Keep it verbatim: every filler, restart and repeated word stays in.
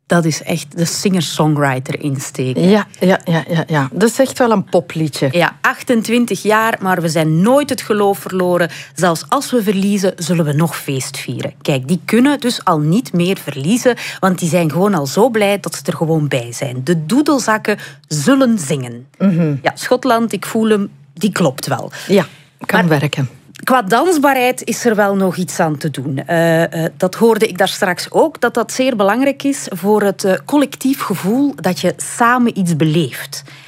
Dat is echt de singer-songwriter-insteek. Ja, ja, ja, ja, ja, dat is echt wel een popliedje. Ja, achtentwintig jaar, maar we zijn nooit het geloof verloren. Zelfs als we verliezen, zullen we nog feest vieren. Kijk, die kunnen dus al niet meer verliezen, want die zijn gewoon al zo blij dat ze er gewoon bij zijn. De doedelzakken zullen zingen. Mm-hmm. Ja, Schotland, ik voel hem, die klopt wel. Ja, kan Maar werken. qua dansbaarheid is er wel nog iets aan te doen. Uh, uh, dat hoorde ik daar straks ook, dat dat zeer belangrijk is voor het uh, collectief gevoel dat je samen iets beleeft.